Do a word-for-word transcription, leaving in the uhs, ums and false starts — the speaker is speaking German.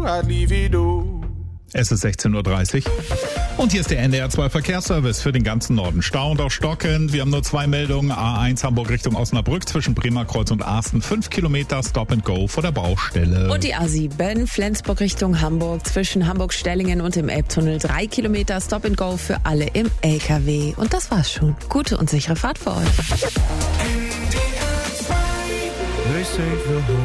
I'd leave it all. Es ist sechzehn Uhr dreißig und hier ist der N D R zwei Verkehrsservice für den ganzen Norden. Stau und auch stockend. Wir haben nur zwei Meldungen. A eins Hamburg Richtung Osnabrück zwischen Bremerkreuz und Asten. Fünf Kilometer Stop and Go vor der Baustelle. Und die A sieben Flensburg Richtung Hamburg zwischen Hamburg-Stellingen und dem Elbtunnel. Drei Kilometer Stop and Go für alle im L K W. Und das war's schon. Gute und sichere Fahrt für euch.